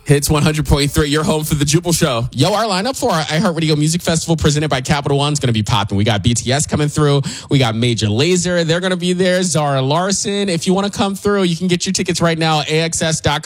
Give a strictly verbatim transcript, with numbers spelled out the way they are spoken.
Hits one hundred point three, your home for the Jubal Show. Yo, our lineup for our iHeartRadio Music Festival presented by Capital One is going to be popping. We got B T S coming through. We got Major Lazer. They're going to be there. Zara Larson. If you want to come through, you can get your tickets right now at A X S dot com.